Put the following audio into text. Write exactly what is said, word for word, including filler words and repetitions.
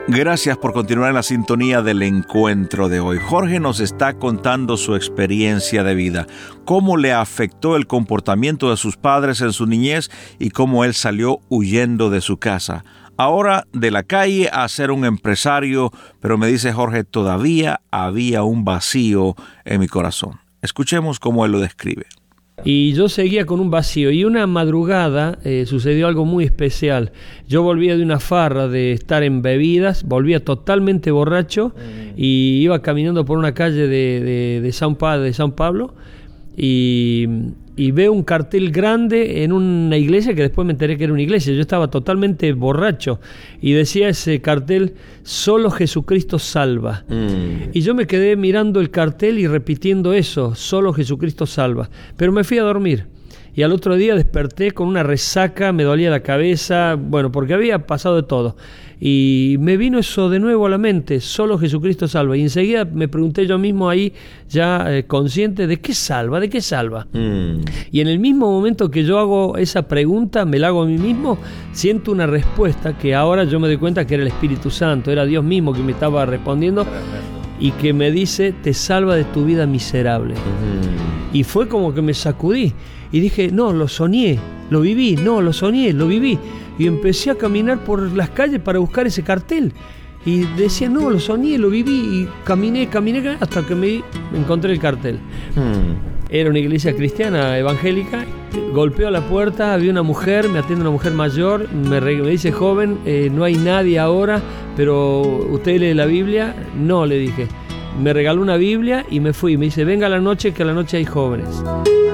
Gracias por continuar en la sintonía del encuentro de hoy. Jorge nos está contando su experiencia de vida, cómo le afectó el comportamiento de sus padres en su niñez y cómo él salió huyendo de su casa. Ahora de la calle a ser un empresario, pero me dice Jorge, todavía había un vacío en mi corazón. Escuchemos cómo él lo describe. Y yo seguía con un vacío, y una madrugada eh, sucedió algo muy especial. Yo volvía de una farra de estar en bebidas, volvía totalmente borracho y iba caminando por una calle de, de, de, San, pa- de San Pablo y, y veo un cartel grande en una iglesia que después me enteré que era una iglesia. Yo estaba totalmente borracho y decía ese cartel, solo Jesucristo salva. Mm. Y yo me quedé mirando el cartel y repitiendo eso, solo Jesucristo salva. Pero me fui a dormir y al otro día desperté con una resaca, me dolía la cabeza, bueno, porque había pasado de todo. Y me vino eso de nuevo a la mente, solo Jesucristo salva. Y enseguida me pregunté yo mismo ahí, ya eh, consciente, ¿de qué salva? ¿De qué salva? Mm. Y en el mismo momento que yo hago esa pregunta, me la hago a mí mismo, siento una respuesta que ahora yo me doy cuenta que era el Espíritu Santo, era Dios mismo que me estaba respondiendo y que me dice, te salva de tu vida miserable. Mm. Y fue como que me sacudí y dije, no, lo soñé, lo viví, no, lo soñé, lo viví. Y empecé a caminar por las calles para buscar ese cartel. Y decía, no, lo soñé, lo viví. Y caminé, caminé, hasta que me encontré el cartel. Hmm. Era una iglesia cristiana, evangélica. Golpeo la puerta, había una mujer, me atiende una mujer mayor. Me, re, me dice, joven, eh, no hay nadie ahora, pero ¿usted lee la Biblia? No, le dije. Me regaló una Biblia y me fui. Me dice, venga a la noche, que a la noche hay jóvenes.